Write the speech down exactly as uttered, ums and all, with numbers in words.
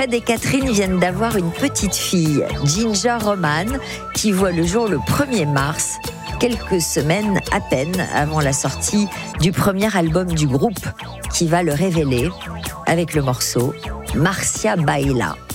Fred et Catherine viennent d'avoir une petite fille, Ginger Roman, qui voit le jour le premier mars, quelques semaines à peine avant la sortie du premier album du groupe, qui va le révéler avec le morceau Marcia Baila.